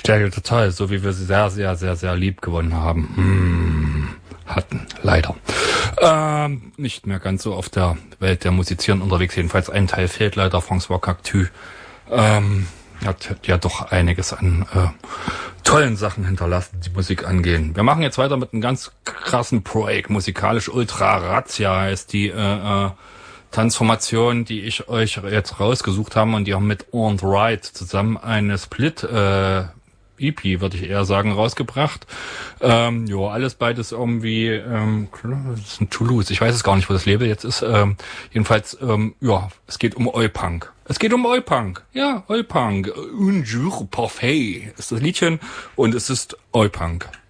Stärke total, so wie wir sie sehr, sehr, sehr, sehr lieb gewonnen haben. Hatten, leider. Nicht mehr ganz so auf der Welt der Musizieren unterwegs. Jedenfalls ein Teil fehlt leider, François Cactus. Hat ja doch einiges an tollen Sachen hinterlassen, die Musik angehen. Wir machen jetzt weiter mit einem ganz krassen Projekt. Musikalisch Ultra Razzia heißt die Transformation, die ich euch jetzt rausgesucht habe, und die haben mit On the Right zusammen eine Split EP, würde ich eher sagen, rausgebracht. Alles beides irgendwie das ist ein Toulouse. Ich weiß es gar nicht, wo das Label jetzt ist. Jedenfalls, es geht um Oi-Punk. Es geht um Oi-Punk. Ja, Oi-Punk. Un jour parfait ist das Liedchen und es ist Oi-Punk.